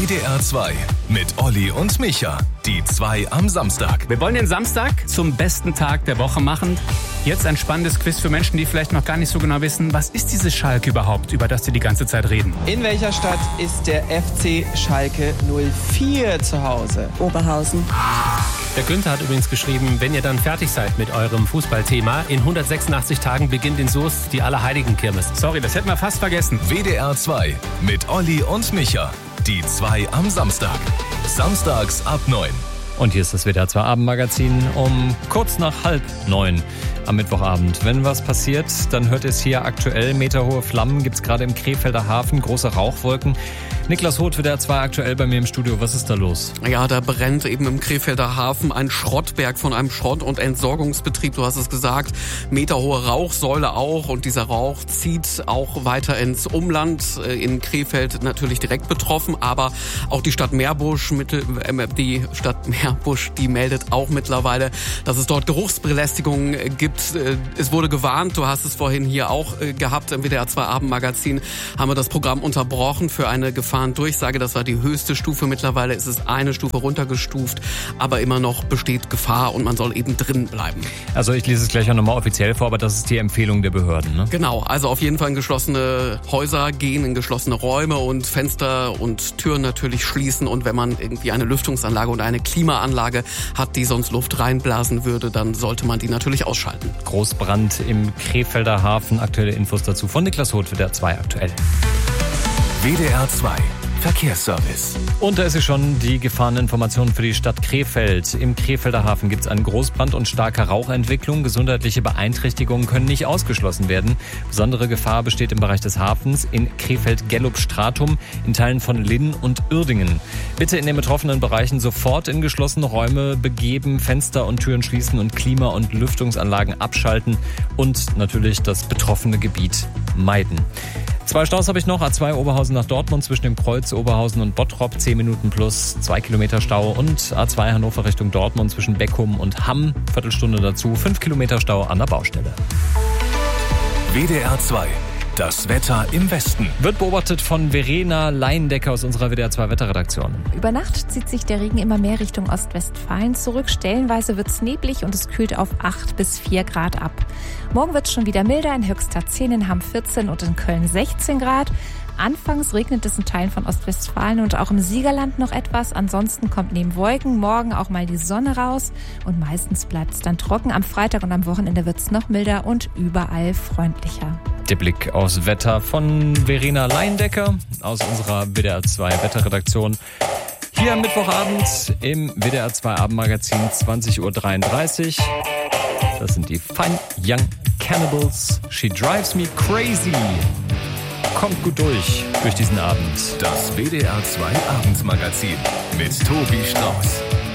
WDR 2 mit Olli und Micha. Die 2 am Samstag. Wir wollen den Samstag zum besten Tag der Woche machen. Jetzt ein spannendes Quiz für Menschen, die vielleicht noch gar nicht so genau wissen, was ist dieses Schalke überhaupt, über das sie die ganze Zeit reden? In welcher Stadt ist der FC Schalke 04 zu Hause? Oberhausen. Der Günther hat übrigens geschrieben, wenn ihr dann fertig seid mit eurem Fußballthema, in 186 Tagen beginnt in Soest die Allerheiligenkirmes. Sorry, das hätten wir fast vergessen. WDR 2 mit Olli und Micha. Die 2 am Samstag. Samstags ab 9. Und hier ist das WDR 2 Abendmagazin um kurz nach 8:30 am Mittwochabend. Wenn was passiert, dann hört ihr es hier aktuell. Meterhohe Flammen gibt es gerade im Krefelder Hafen, große Rauchwolken. Niklas Roth, WDR 2 aktuell bei mir im Studio. Was ist da los? Ja, da brennt eben im Krefelder Hafen ein Schrottberg von einem Schrott- und Entsorgungsbetrieb. Du hast es gesagt, meterhohe Rauchsäule auch. Und dieser Rauch zieht auch weiter ins Umland. In Krefeld natürlich direkt betroffen. Aber auch die Stadt Meerbusch, die meldet auch mittlerweile, dass es dort Geruchsbelästigungen gibt. Es wurde gewarnt, du hast es vorhin hier auch gehabt im WDR 2 Abendmagazin, haben wir das Programm unterbrochen für eine Gefahrendurchsage. Das war die höchste Stufe. Mittlerweile ist es eine Stufe runtergestuft, aber immer noch besteht Gefahr und man soll eben drin bleiben. Also ich lese es gleich auch nochmal offiziell vor, aber das ist die Empfehlung der Behörden, ne? Genau, also auf jeden Fall in geschlossene Häuser gehen, in geschlossene Räume und Fenster und Türen natürlich schließen. Und wenn man irgendwie eine Lüftungsanlage oder eine Klimaanlage hat, die sonst Luft reinblasen würde, dann sollte man die natürlich ausschalten. Großbrand im Krefelder Hafen. Aktuelle Infos dazu von Niklas Roth, WDR 2 aktuell. WDR 2 Verkehrsservice. Und da ist sie schon, die Gefahreninformation für die Stadt Krefeld. Im Krefelder Hafen gibt es einen Großbrand und starke Rauchentwicklung. Gesundheitliche Beeinträchtigungen können nicht ausgeschlossen werden. Besondere Gefahr besteht im Bereich des Hafens in Krefeld-Gellup-Stratum, in Teilen von Linn und Uerdingen. Bitte in den betroffenen Bereichen sofort in geschlossene Räume begeben, Fenster und Türen schließen und Klima- und Lüftungsanlagen abschalten und natürlich das betroffene Gebiet meiden. 2 Staus habe ich noch. A2 Oberhausen nach Dortmund zwischen dem Kreuz Oberhausen und Bottrop 10 Minuten plus 2 Kilometer Stau. Und A2 Hannover Richtung Dortmund zwischen Beckum und Hamm, Viertelstunde dazu, 5 Kilometer Stau an der Baustelle. WDR 2. Das Wetter im Westen. Wird beobachtet von Verena Leindecker aus unserer WDR 2 Wetterredaktion. Über Nacht zieht sich der Regen immer mehr Richtung Ostwestfalen zurück. Stellenweise wird es neblig und es kühlt auf 8 bis 4 Grad ab. Morgen wird es schon wieder milder, in Höxter 10, in Hamm 14 und in Köln 16 Grad. Anfangs regnet es in Teilen von Ostwestfalen und auch im Siegerland noch etwas. Ansonsten kommt neben Wolken morgen auch mal die Sonne raus und meistens bleibt es dann trocken. Am Freitag und am Wochenende wird es noch milder und überall freundlicher. Der Blick aufs Wetter von Verena Leindecker aus unserer WDR 2 Wetterredaktion. Hier am Mittwochabend im WDR 2 Abendmagazin 20:33 Uhr. Das sind die Fine Young Cannibals. She drives me crazy. Kommt gut durch diesen Abend. Das WDR 2 Abendmagazin mit Tobi Strauß.